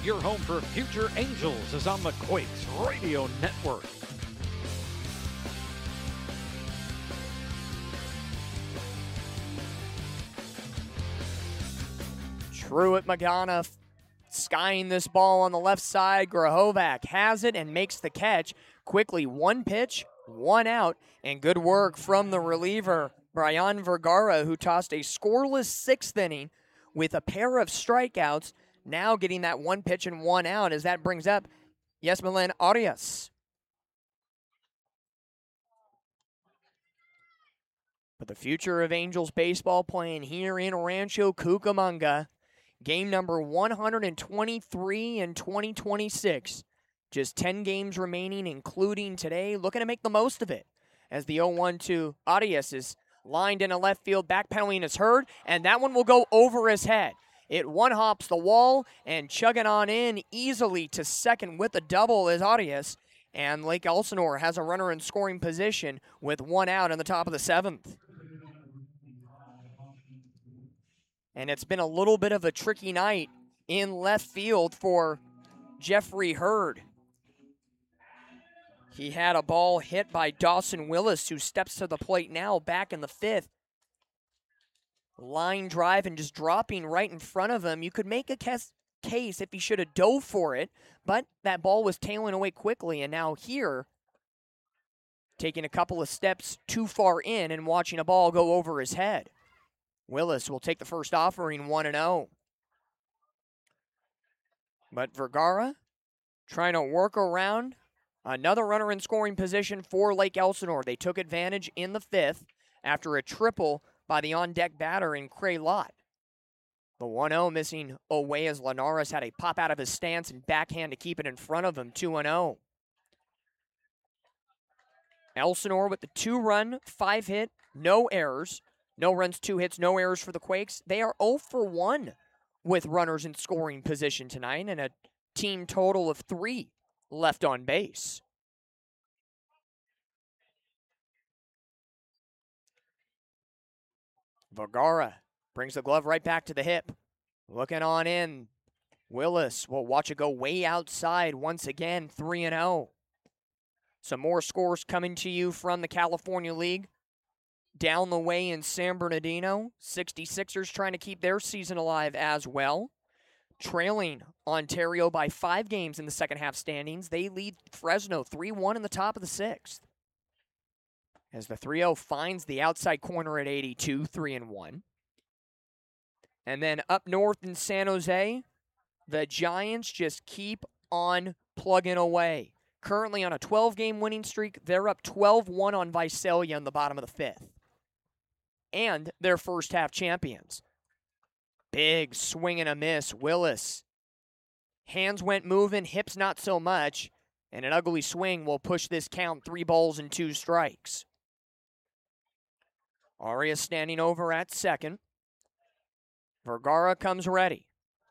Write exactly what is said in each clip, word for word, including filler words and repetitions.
Your home for future Angels is on the Quakes Radio Network. Truett Magana skying this ball on the left side. Grahovac has it and makes the catch. Quickly, one pitch, one out, and good work from the reliever, Brian Vergara, who tossed a scoreless sixth inning with a pair of strikeouts, now getting that one pitch and one out as that brings up Yesmelin Arias. But the future of Angels baseball playing here in Rancho Cucamonga. Game number one hundred twenty-three in twenty twenty-six. Just ten games remaining, including today. Looking to make the most of it as the oh one to Arias is lined in a left field. Backpedaling is heard, and that one will go over his head. It one-hops the wall and chugging on in easily to second with a double is Arias. And Lake Elsinore has a runner in scoring position with one out in the top of the seventh. And it's been a little bit of a tricky night in left field for Jeffrey Hurd. He had a ball hit by Dawson Willis, who steps to the plate now back in the fifth. Line drive and just dropping right in front of him. You could make a case if he should have dove for it, but that ball was tailing away quickly. And now here, taking a couple of steps too far in and watching a ball go over his head. Willis will take the first offering one and oh. But Vergara trying to work around another runner in scoring position for Lake Elsinore. They took advantage in the fifth after a triple by the on-deck batter in Cray Lott. The one oh missing away as Linares had a pop out of his stance and backhand to keep it in front of him, two and oh. Elsinore with the two-run, five-hit, no errors. No runs, two hits, no errors for the Quakes. They are oh for one with runners in scoring position tonight and a team total of three left on base. Vergara brings the glove right back to the hip. Looking on in. Willis will watch it go way outside once again, three and oh. Some more scores coming to you from the California League. Down the way in San Bernardino, sixty-sixers trying to keep their season alive as well. Trailing Ontario by five games in the second half standings. They lead Fresno three one in the top of the sixth. As the three oh finds the outside corner at eighty-two, three and one. And then up north in San Jose, the Giants just keep on plugging away. Currently on a twelve-game winning streak, they're up twelve one on Visalia in the bottom of the fifth. And their first half champions. Big swing and a miss. Willis. Hands went moving, hips not so much. And an ugly swing will push this count three balls and two strikes. Arias standing over at second. Vergara comes ready.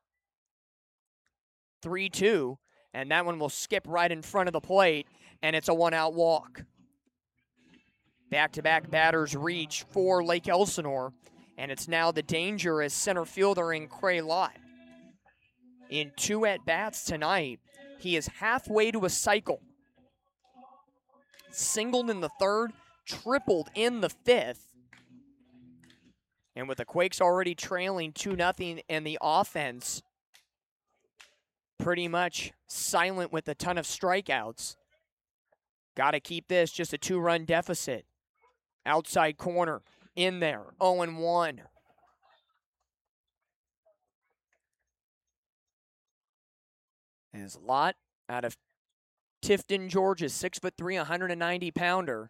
three two. And that one will skip right in front of the plate. And it's a one-out walk. Back-to-back batters reach for Lake Elsinore, and it's now the dangerous center fielder in Cray Lott. In two at-bats tonight, he is halfway to a cycle. Singled in the third, tripled in the fifth. And with the Quakes already trailing two nothing and the offense pretty much silent with a ton of strikeouts, got to keep this just a two-run deficit. Outside corner, in there, oh and one. As Lott out of Tifton, Georgia, six foot three, one hundred ninety pounder.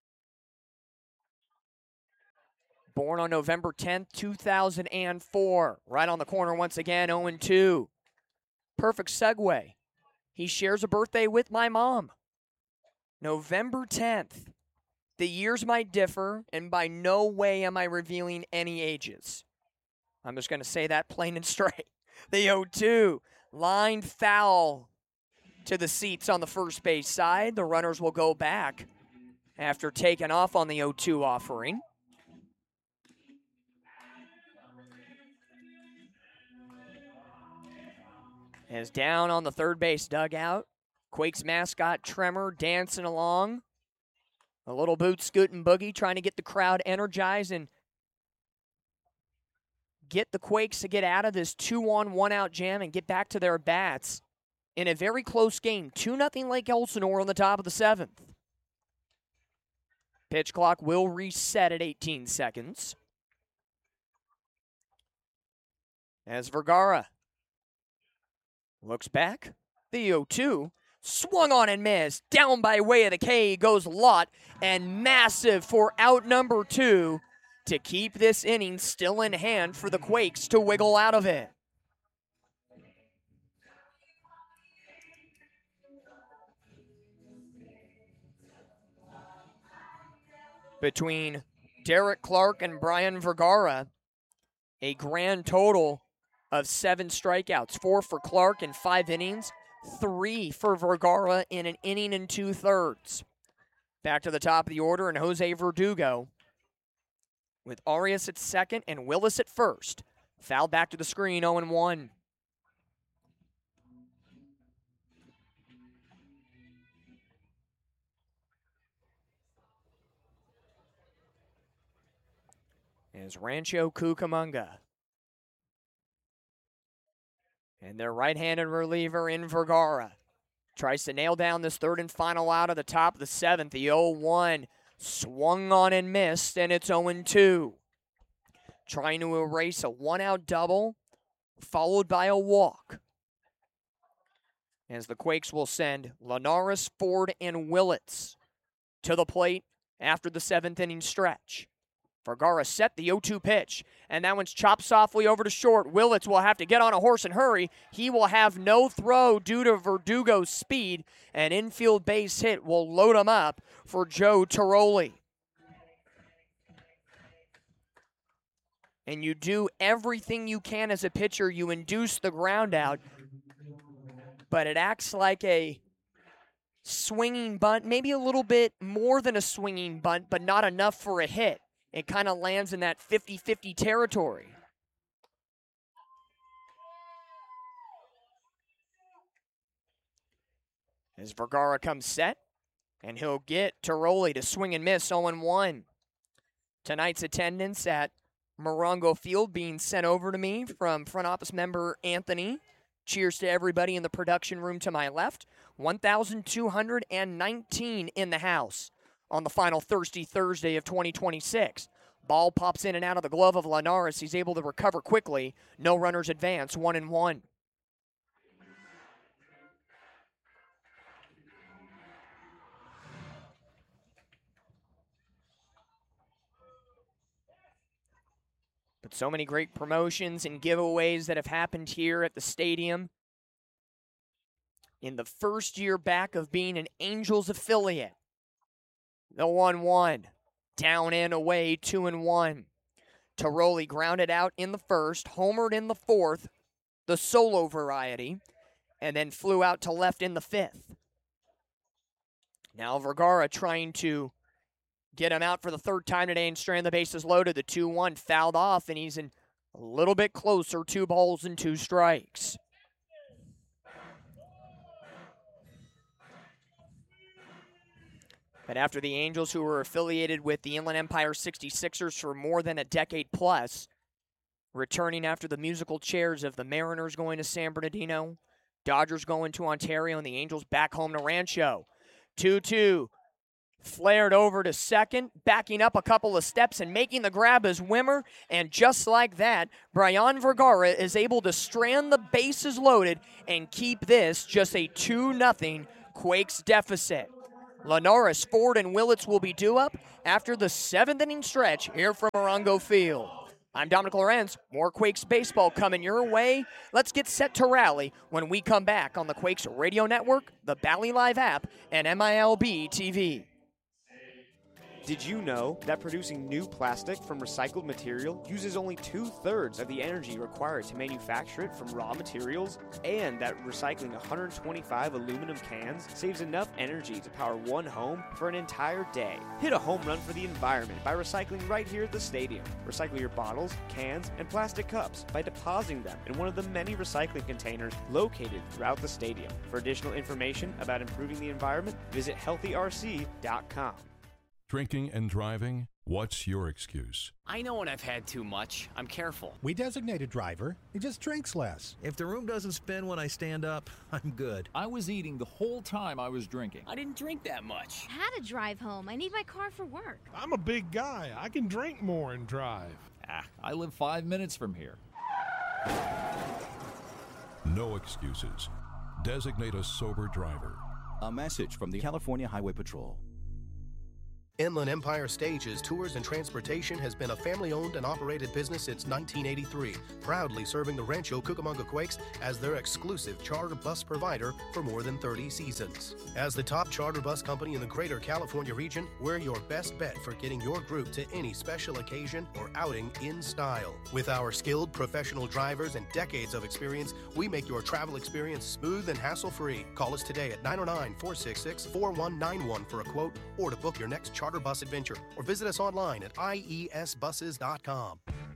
Born on November tenth, two thousand four. Right on the corner once again, oh and two. Perfect segue. He shares a birthday with my mom. November tenth. The years might differ, and by no way am I revealing any ages. I'm just going to say that plain and straight. The oh two, line foul to the seats on the first base side. The runners will go back after taking off on the oh two offering. As down on the third base dugout, Quakes mascot Tremor dancing along. A little boot scootin' boogie trying to get the crowd energized and get the Quakes to get out of this two-on, one-out jam and get back to their bats in a very close game. two nothing Lake Elsinore on the top of the seventh. Pitch clock will reset at eighteen seconds. As Vergara looks back, the oh two, swung on and missed. Down by way of the K goes Lott, and massive for out number two to keep this inning still in hand for the Quakes to wiggle out of it. Between Derek Clark and Brian Vergara, a grand total of seven strikeouts, four for Clark in five innings, three for Vergara in an inning and two-thirds. Back to the top of the order, and Jose Verdugo with Arias at second and Willis at first. Foul back to the screen, oh and one. Is Rancho Cucamonga. And their right-handed reliever in Vergara tries to nail down this third and final out of the top of the seventh. The oh one swung on and missed, and it's oh and two. Trying to erase a one-out double, followed by a walk. As the Quakes will send Linares, Ford, and Willits to the plate after the seventh inning stretch. Vergara set the oh two pitch, and that one's chopped softly over to short. Willits will have to get on a horse and hurry. He will have no throw due to Verdugo's speed. An infield base hit will load him up for Joe Tiroli. And you do everything you can as a pitcher. You induce the ground out, but it acts like a swinging bunt, maybe a little bit more than a swinging bunt, but not enough for a hit. It kind of lands in that fifty-fifty territory. As Vergara comes set, and he'll get Tiroli to swing and miss oh and one. Tonight's attendance at Morongo Field being sent over to me from front office member Anthony. Cheers to everybody in the production room to my left. one thousand two hundred nineteen in the house on the final Thirsty Thursday of twenty twenty-six. Ball pops in and out of the glove of Linares. He's able to recover quickly. No runners advance, one and one. But so many great promotions and giveaways that have happened here at the stadium. In the first year back of being an Angels affiliate. The one one. Down and away, two and one. Tiroli grounded out in the first, homered in the fourth, the solo variety, and then flew out to left in the fifth. Now Vergara trying to get him out for the third time today and strand the bases loaded. The two one fouled off, and he's in a little bit closer, two balls and two strikes. But after the Angels, who were affiliated with the Inland Empire sixty-sixers for more than a decade plus, returning after the musical chairs of the Mariners going to San Bernardino, Dodgers going to Ontario, and the Angels back home to Rancho. two two. Flared over to second, backing up a couple of steps and making the grab as Wimmer. And just like that, Brian Vergara is able to strand the bases loaded and keep this just a two nothing Quakes deficit. Linares, Ford, and Willits will be due up after the seventh inning stretch here from Morongo Field. I'm Dominic Lorenz. More Quakes baseball coming your way. Let's get set to rally when we come back on the Quakes Radio Network, the Bally Live app, and M I L B T V. Did you know that producing new plastic from recycled material uses only two-thirds of the energy required to manufacture it from raw materials? And that recycling one hundred twenty-five aluminum cans saves enough energy to power one home for an entire day. Hit a home run for the environment by recycling right here at the stadium. Recycle your bottles, cans, and plastic cups by depositing them in one of the many recycling containers located throughout the stadium. For additional information about improving the environment, visit healthy r c dot com. Drinking and driving? What's your excuse? I know when I've had too much. I'm careful. We designate a driver. He just drinks less. If the room doesn't spin when I stand up, I'm good. I was eating the whole time I was drinking. I didn't drink that much. I had to drive home. I need my car for work. I'm a big guy. I can drink more and drive. Ah, I live five minutes from here. No excuses. Designate a sober driver. A message from the California Highway Patrol. Inland Empire Stages, Tours and Transportation has been a family-owned and operated business since nineteen eighty-three, proudly serving the Rancho Cucamonga Quakes as their exclusive charter bus provider for more than thirty seasons. As the top charter bus company in the greater California region, we're your best bet for getting your group to any special occasion or outing in style. With our skilled professional drivers and decades of experience, we make your travel experience smooth and hassle-free. Call us today at nine oh nine, four six six, four one nine one for a quote or to book your next charter bus adventure, or visit us online at i e s buses dot com.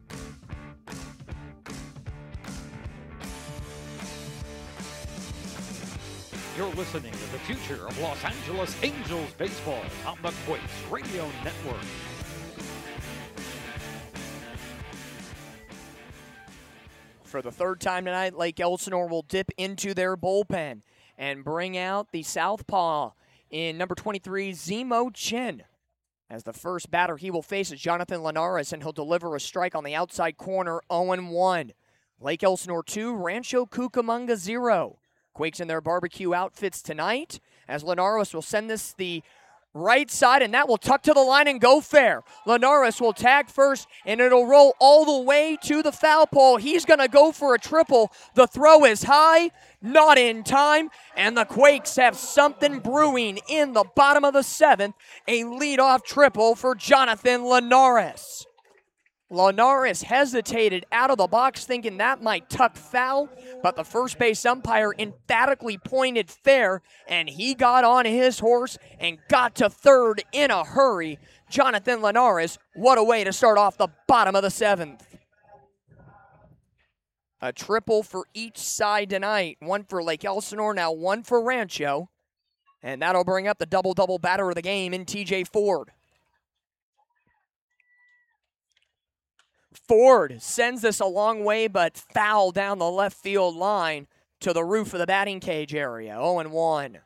You're listening to the future of Los Angeles Angels baseball on the Quakes Radio Network. For the third time tonight, Lake Elsinore will dip into their bullpen and bring out the southpaw in number twenty-three, Zemo Chin. As the first batter he will face is Jonathan Linares, and he'll deliver a strike on the outside corner, oh one. Lake Elsinore two, Rancho Cucamonga zero. Quakes in their barbecue outfits tonight, as Linares will send this the right side, and that will tuck to the line and go fair. Linares will tag first, and it'll roll all the way to the foul pole. He's going to go for a triple. The throw is high, not in time, and the Quakes have something brewing in the bottom of the seventh. A leadoff triple for Jonathan Linares. Linares hesitated out of the box thinking that might tuck foul, but the first base umpire emphatically pointed fair, and he got on his horse and got to third in a hurry. Jonathan Linares, what a way to start off the bottom of the seventh. A triple for each side tonight. One for Lake Elsinore, now one for Rancho. And that'll bring up the double-double batter of the game in T J Ford. Ford sends this a long way, but foul down the left field line to the roof of the batting cage area. oh one.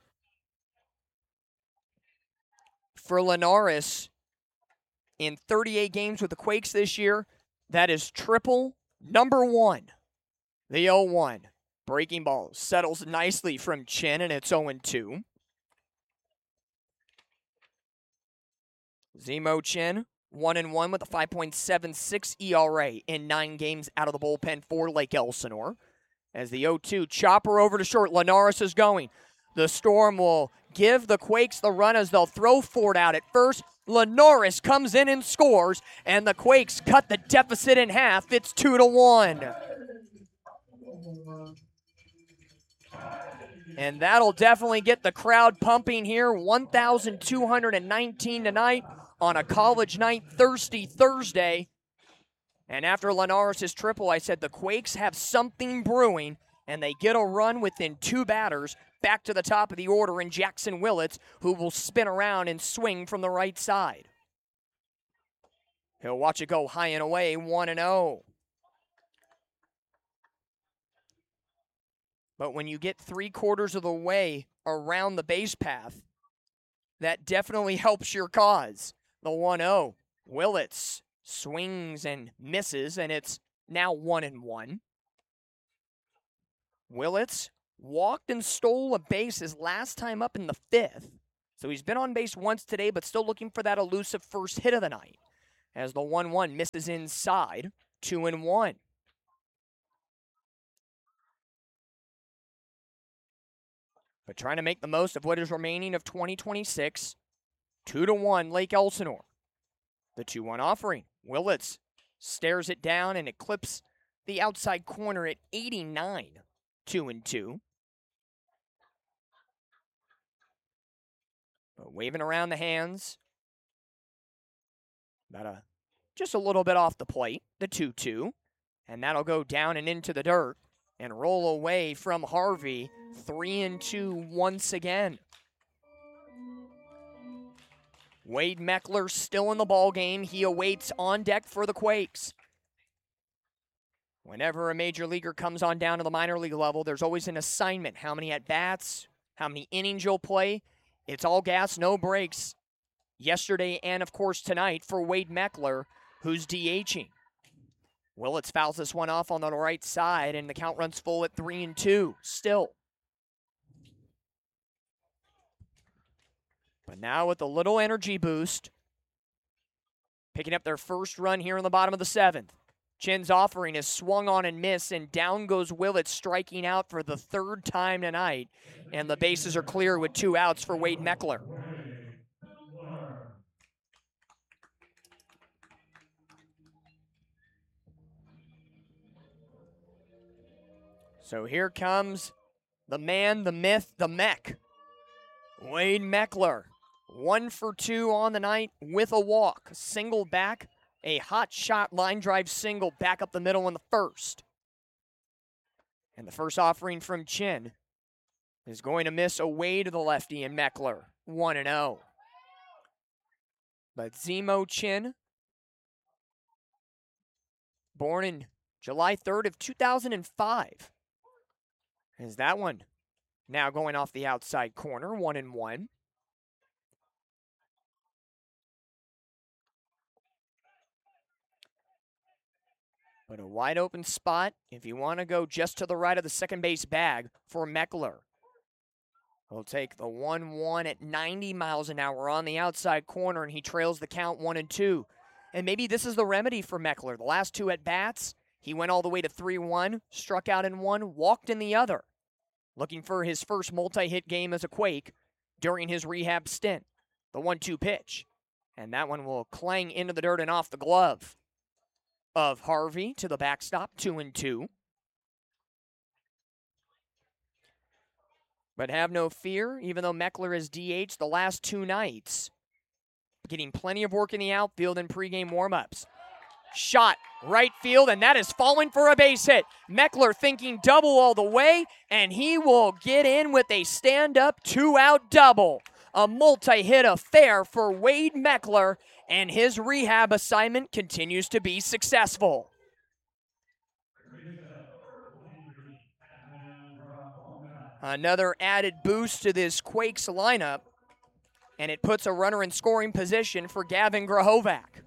For Linares, in thirty-eight games with the Quakes this year, that is triple number one. The oh one. Breaking ball settles nicely from Chin, and it's oh two. Zemo Chin, one and one with a five point seven six E R A in nine games out of the bullpen for Lake Elsinore. As the oh two chopper over to short, Linares is going. The Storm will give the Quakes the run as they'll throw Ford out at first. Linares comes in and scores, and the Quakes cut the deficit in half. It's two to one. And that'll definitely get the crowd pumping here. one thousand two hundred nineteen tonight on a college night, Thirsty Thursday. And after Linares' triple, I said the Quakes have something brewing, and they get a run within two batters back to the top of the order in Jackson Willits, who will spin around and swing from the right side. He'll watch it go high and away, one and oh. But when you get three quarters of the way around the base path, that definitely helps your cause. The one oh. Willits swings and misses, and it's now one and one. Willits walked and stole a base his last time up in the fifth. So he's been on base once today, but still looking for that elusive first hit of the night. As the one one misses inside, two and one. But trying to make the most of what is remaining of twenty twenty-six. Two to one, Lake Elsinore. The two one offering. Willits stares it down and it clips the outside corner at eighty-nine. Two and two. But waving around the hands. About a, just a little bit off the plate. The two two. And that'll go down and into the dirt and roll away from Harvey. Three and two once again. Wade Meckler still in the ball game. He awaits on deck for the Quakes. Whenever a major leaguer comes on down to the minor league level, there's always an assignment. How many at-bats, how many innings you'll play. It's all gas, no brakes. Yesterday and, of course, tonight for Wade Meckler, who's DHing. Willits fouls this one off on the right side, and the count runs full at three and two still. But now with a little energy boost, picking up their first run here in the bottom of the seventh. Chin's offering is swung on and missed, and down goes Willits, striking out for the third time tonight. And the bases are clear with two outs for Wade Meckler. So here comes the man, the myth, the mech. Wade Meckler. One for two on the night with a walk. Single back, a hot shot line drive single back up the middle in the first. And the first offering from Chin is going to miss away to the lefty and Meckler. one and oh. But Zemo Chin, born in July third of two thousand five, is that one now going off the outside corner, one and one. But a wide open spot if you want to go just to the right of the second base bag for Meckler. He'll take the one one at ninety miles an hour on the outside corner, and he trails the count one and two. And maybe this is the remedy for Meckler. The last two at-bats, he went all the way to three one, struck out in one, walked in the other. Looking for his first multi-hit game as a Quake during his rehab stint. The one two pitch. And that one will clang into the dirt and off the glove of Harvey to the backstop, two and two. But have no fear, even though Meckler is D H the last two nights, getting plenty of work in the outfield and pregame warmups. Shot right field, and that is falling for a base hit. Meckler thinking double all the way, and he will get in with a stand-up two-out double. A multi-hit affair for Wade Meckler, and his rehab assignment continues to be successful. Another added boost to this Quakes lineup, and it puts a runner in scoring position for Gavin Grahovac.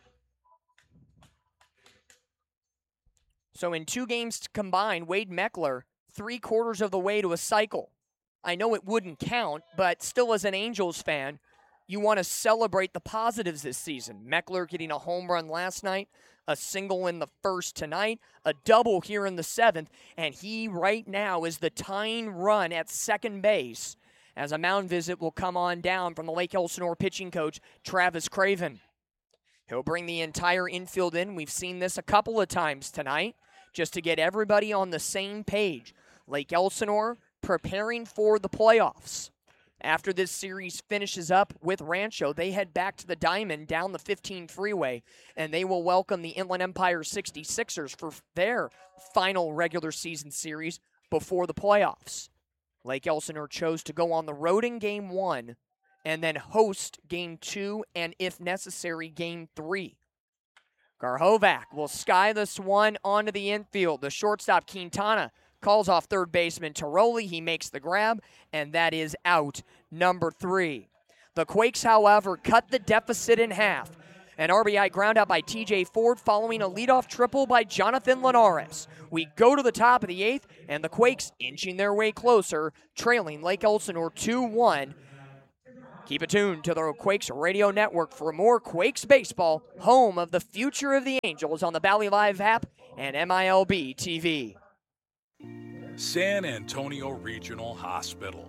So in two games combined, Wade Meckler, three quarters of the way to a cycle. I know it wouldn't count, but still as an Angels fan, you want to celebrate the positives this season. Meckler getting a home run last night, a single in the first tonight, a double here in the seventh, and he right now is the tying run at second base as a mound visit will come on down from the Lake Elsinore pitching coach, Travis Craven. He'll bring the entire infield in. We've seen this a couple of times tonight, just to get everybody on the same page. Lake Elsinore preparing for the playoffs. After this series finishes up with Rancho, they head back to the Diamond down the fifteen freeway, and they will welcome the Inland Empire sixty-sixers for their final regular season series before the playoffs. Lake Elsinore chose to go on the road in game one and then host game two and, if necessary, game three. Grahovac will sky this one onto the infield. The shortstop, Quintana, calls off third baseman Tiroli. He makes the grab, and that is out number three. The Quakes, however, cut the deficit in half. An R B I ground out by T J Ford following a leadoff triple by Jonathan Linares. We go to the top of the eighth, and the Quakes inching their way closer, trailing Lake Elsinore two one. Keep it tuned to the Quakes Radio Network for more Quakes baseball, home of the future of the Angels on the Bally Live app and M I L B T V. San Antonio Regional Hospital.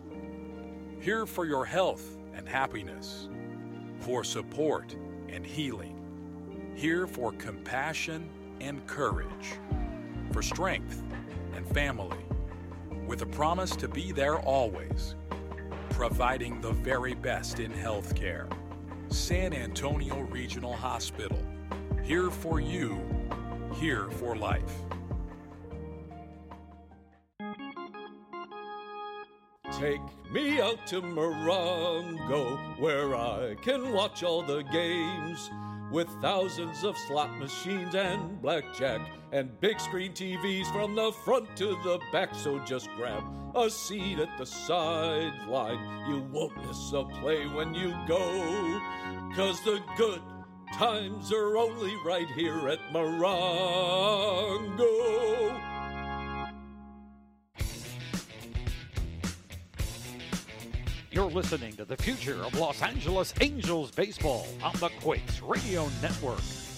Here for your health and happiness, for support and healing. here for compassion and courage, for strength and family, with a promise to be there always, providing the very best in healthcare. San Antonio Regional Hospital, here for you, here for life. Take me out to Morongo, where I can watch all the games, with thousands of slot machines and blackjack and big screen T Vs from the front to the back. So just grab a seat at the sideline. You won't miss a play when you go, 'cause the good times are only right here at Morongo. You're listening to the future of Los Angeles Angels baseball on the Quakes Radio Network.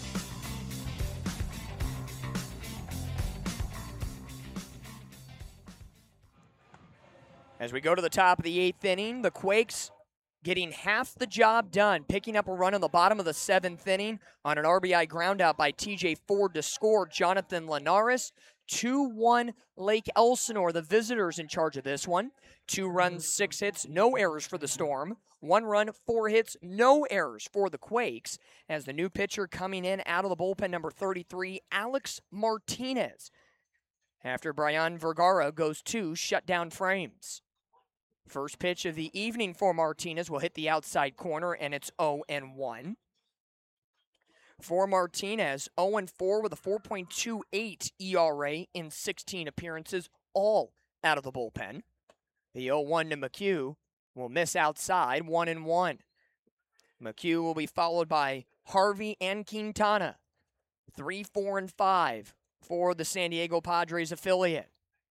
As we go to the top of the eighth inning, the Quakes getting half the job done, picking up a run in the bottom of the seventh inning on an R B I groundout by T J Ford to score Jonathan Linares. two one Lake Elsinore, the visitors in charge of this one. Two runs, six hits, no errors for the Storm. One run, four hits, no errors for the Quakes. As the new pitcher coming in out of the bullpen, number thirty-three, Alex Martinez. After Brian Vergara goes two shutdown frames. First pitch of the evening for Martinez will hit the outside corner, and it's oh and one. For Martinez, oh and four with a four point two eight E R A in sixteen appearances, all out of the bullpen. The oh one to McHugh will miss outside, one and one. McHugh will be followed by Harvey and Quintana, three, four, and five for the San Diego Padres affiliate.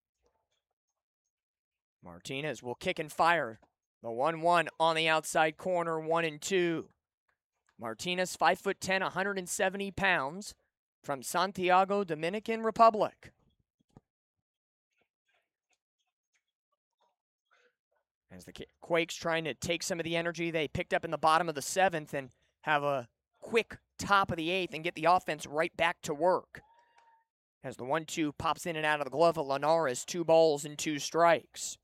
Martinez will kick and fire. The one one on the outside corner, one and two. Martinez, five foot ten, one hundred seventy pounds, from Santiago, Dominican Republic. As the Quakes trying to take some of the energy they picked up in the bottom of the seventh and have a quick top of the eighth and get the offense right back to work. As the one two pops in and out of the glove of Linares, two balls and two strikes.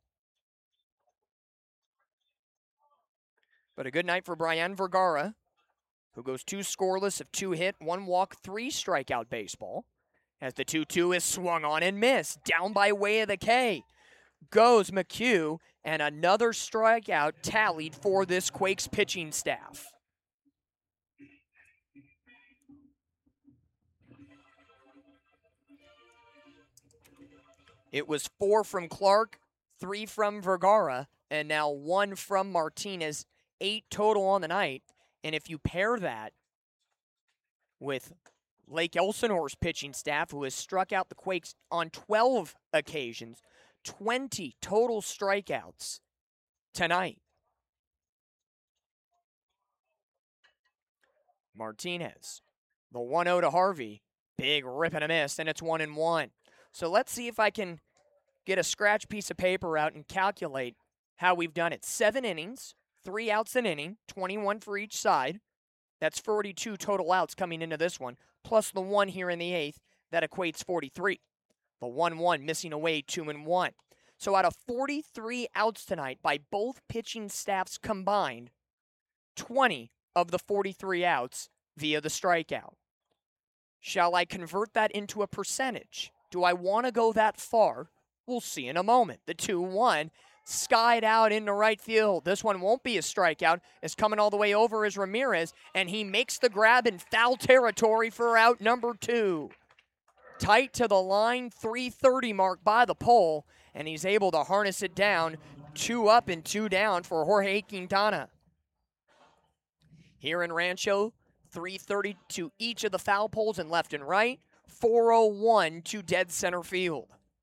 But a good night for Brian Vergara, who goes two scoreless of two hit, one walk, three strikeout baseball. As the two two is swung on and missed, down by way of the K. Goes McHugh, and another strikeout tallied for this Quakes pitching staff. It was four from Clark, three from Vergara, and now one from Martinez, eight total on the night. And if you pair that with Lake Elsinore's pitching staff, who has struck out the Quakes on twelve occasions, twenty total strikeouts tonight. Martinez, the one oh to Harvey, big rip and a miss, and it's one and one. So let's see if I can get a scratch piece of paper out and calculate how we've done it. Seven innings, three outs an inning, twenty-one for each side. That's forty-two total outs coming into this one, plus the one here in the eighth. That equates forty-three. The one one missing away, two and one. So out of forty-three outs tonight by both pitching staffs combined, twenty of the forty-three outs via the strikeout. Shall I convert that into a percentage? Do I want to go that far? We'll see in a moment. The two one skied out into right field. This one won't be a strikeout. It's coming all the way over as Ramirez, and he makes the grab in foul territory for out number two. Tight to the line, three thirty mark by the pole, and he's able to harness it down. Two up and two down for Jorge Quintana. Here in Rancho, three thirty to each of the foul poles in left and right. four oh one to dead center field.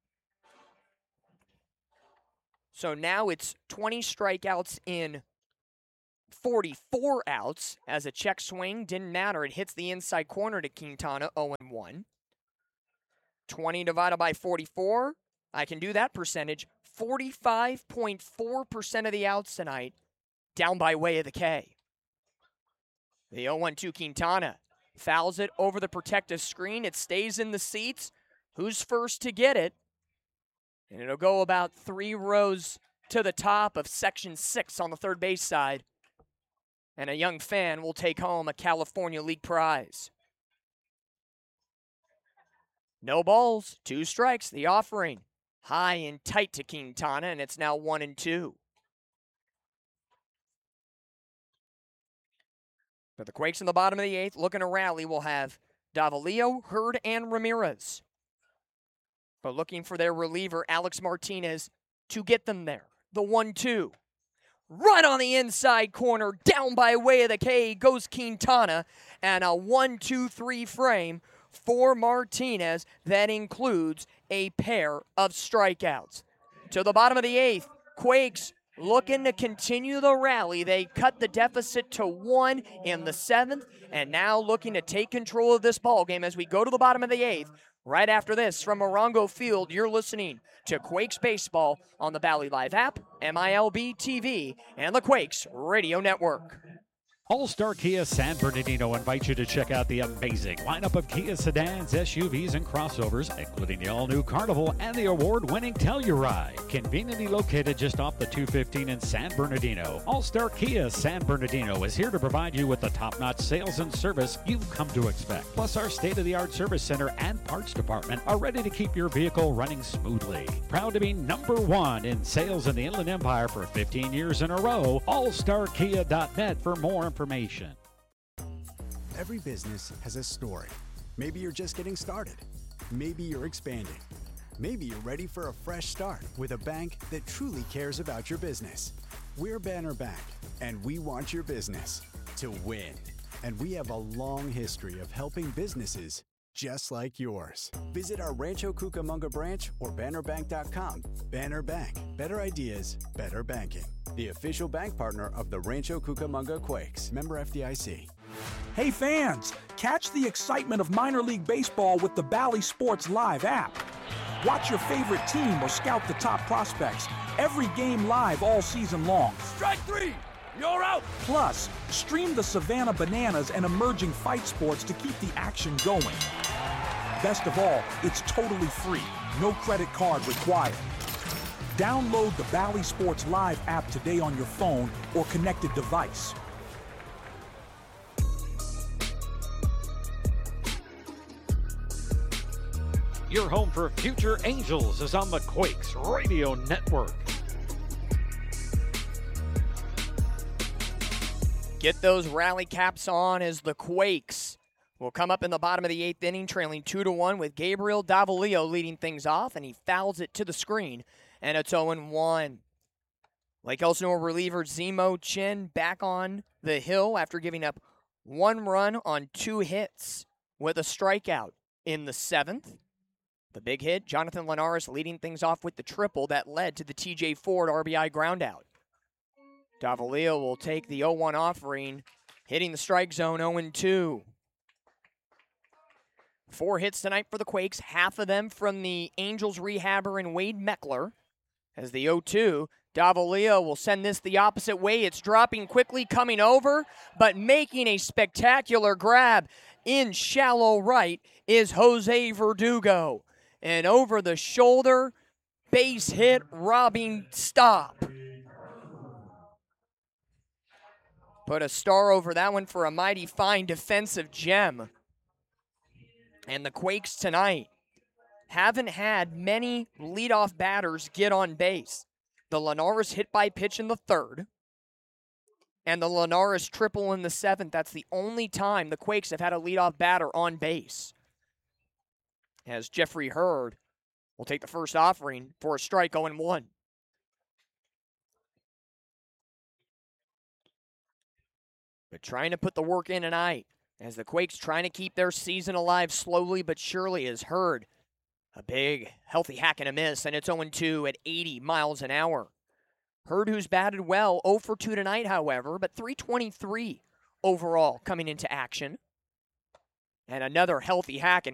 So now it's twenty strikeouts in forty-four outs. As a check swing, didn't matter. It hits the inside corner to Quintana, oh and one. twenty divided by forty-four, I can do that percentage. forty-five point four percent of the outs tonight down by way of the K. The oh one to Quintana. Fouls it over the protective screen. It stays in the seats. Who's first to get it? And it'll go about three rows to the top of section six on the third base side. And a young fan will take home a California League prize. No balls, two strikes, the offering. High and tight to Quintana, and it's now one and two. For the Quakes in the bottom of the eighth, looking to rally, will have Davalillo, Hurd, and Ramirez. But looking for their reliever, Alex Martinez, to get them there. The one two. Right on the inside corner, down by way of the K goes Quintana, and a one two three frame for Martinez that includes a pair of strikeouts. To the bottom of the eighth, Quakes looking to continue the rally. They cut the deficit to one in the seventh, and now looking to take control of this ball game as we go to the bottom of the eighth. Right after this, from Morongo Field, you're listening to Quakes Baseball on the Valley Live app, M I L B T V, and the Quakes Radio Network. All-Star Kia San Bernardino invites you to check out the amazing lineup of Kia sedans, S U Vs, and crossovers, including the all-new Carnival and the award-winning Telluride. Conveniently located just off the two fifteen in San Bernardino, All-Star Kia San Bernardino is here to provide you with the top-notch sales and service you've come to expect. Plus, our state-of-the-art service center and parts department are ready to keep your vehicle running smoothly. Proud to be number one in sales in the Inland Empire for fifteen years in a row. all star kia dot net for more information. Information. Every business has a story. Maybe you're just getting started. Maybe you're expanding. Maybe you're ready for a fresh start with a bank that truly cares about your business. We're Banner Bank, and we want your business to win. And we have a long history of helping businesses just like yours. Visit our Rancho Cucamonga branch or banner bank dot com. Banner Bank. Better ideas, better banking. The official bank partner of the Rancho Cucamonga Quakes. Member F D I C. Hey fans, catch the excitement of minor league baseball with the Bally Sports Live app. Watch your favorite team or scout the top prospects. Every game live all season long. Strike three! You're out! Plus, stream the Savannah Bananas and emerging fight sports to keep the action going. Best of all, it's totally free. No credit card required. Download the Bally Sports Live app today on your phone or connected device. Your home for future Angels is on the Quakes Radio Network. Get those rally caps on as the Quakes will come up in the bottom of the eighth inning, trailing two to one with Gabriel Davalillo leading things off, and he fouls it to the screen, and it's oh and one. Lake Elsinore reliever Zemo Chin back on the hill after giving up one run on two hits with a strikeout in the seventh. The big hit, Jonathan Linares leading things off with the triple that led to the T J Ford R B I groundout. Davalillo will take the oh one offering, hitting the strike zone oh and two. Four hits tonight for the Quakes, half of them from the Angels rehabber and Wade Meckler. As the oh two, Davalillo will send this the opposite way. It's dropping quickly, coming over, but making a spectacular grab in shallow right is Jose Verdugo. An over-the-shoulder base hit robbing stop. Put a star over that one for a mighty fine defensive gem. And the Quakes tonight haven't had many leadoff batters get on base. The Linares hit by pitch in the third, and the Linares triple in the seventh. That's the only time the Quakes have had a leadoff batter on base. As Jeffrey Hurd will take the first offering for a strike oh and one. But trying to put the work in tonight as the Quakes trying to keep their season alive slowly but surely is Hurd. A big, healthy hack and a miss, and it's oh and two at eighty miles an hour. Hurd, who's batted well, oh for two tonight, however, but three twenty-three overall coming into action. And another healthy hack, and